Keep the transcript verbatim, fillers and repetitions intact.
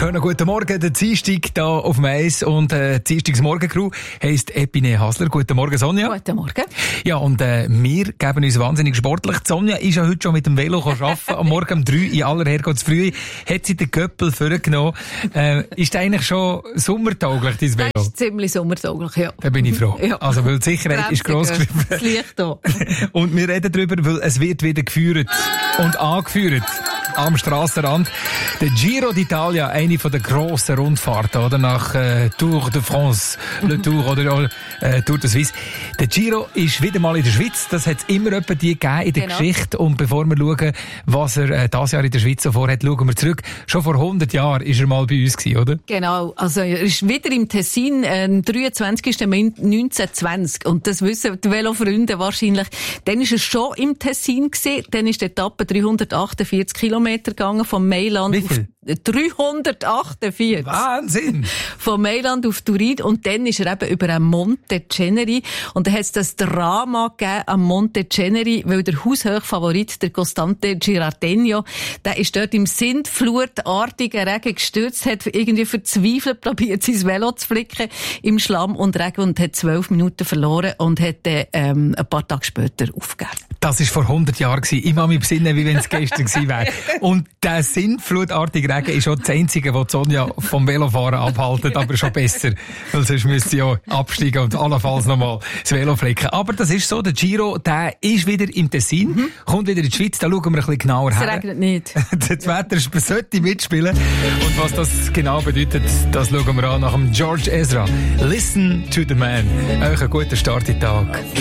Schönen guten Morgen, der Dienstag hier auf dem Eis und äh, die Dienstagsmorgen-Crew heisst Epine Hasler. Guten Morgen, Sonja. Guten Morgen. Ja, und äh, wir geben uns wahnsinnig sportlich. Die Sonja ist ja heute schon mit dem Velo arbeiten, am Morgen um drei in aller Herrgottsfrühe. Hat sie den Köppel vorgenommen. Äh, ist eigentlich schon sommertauglich, dein Velo? Das ist ziemlich sommertauglich, ja. Da bin ich froh. Ja. Also, weil die Sicherheit ist gross geschrieben. Das Licht da. Und wir reden darüber, weil es wird wieder geführt und angeführt am Strassenrand. Der Giro d'Italia, eine von der grossen Rundfahrten, oder? Nach äh, Tour de France, Le Tour oder äh, Tour de Suisse. Der Giro ist wieder mal in der Schweiz. Das hat es immer etwa die gegeben in der genau. Geschichte. Und bevor wir schauen, was er äh, dieses Jahr in der Schweiz so vorhat, schauen wir zurück. Schon vor hundert Jahren war er mal bei uns gewesen, oder? Genau. Also, er ist wieder im Tessin, äh, am dreiundzwanzigsten Mai neunzehnhundertzwanzig. Und das wissen die Velofreunde wahrscheinlich. Dann ist er schon im Tessin gewesen. Dann ist die Etappe dreihundertachtundvierzig Kilometer gegangen von Mailand Wie viel? auf dreihundertachtundvierzig. Wahnsinn! Von Mailand auf Turin. Und dann ist er eben über ein Monte Ceneri. Und dann hat es das Drama gegeben am Monte Ceneri, weil der haushohe Favorit, der Costante Girardeno, der ist dort im sintflutartigen Regen gestürzt, hat irgendwie verzweifelt probiert, sein Velo zu flicken im Schlamm und Regen und hat zwölf Minuten verloren und hat dann, ähm, ein paar Tage später aufgegeben. Das war vor hundert Jahren. Ich mache mich besinnen, wie wenn es gestern gewesen wäre. Und der sintflutartige Regen ist auch das Einzige, was Sonja vom Velofahren abhaltet, aber schon besser. Weil sonst müsste sie ja absteigen und allenfalls nochmal das Velo flicken. Aber das ist so, der Giro, der ist wieder im Tessin, mhm. kommt wieder in die Schweiz, da schauen wir ein bisschen genauer her. Es regnet nicht. Das Wetter sollte mitspielen. Und was das genau bedeutet, das schauen wir an nach dem George Ezra. Listen to the man. Euch einen guten Start in den Tag.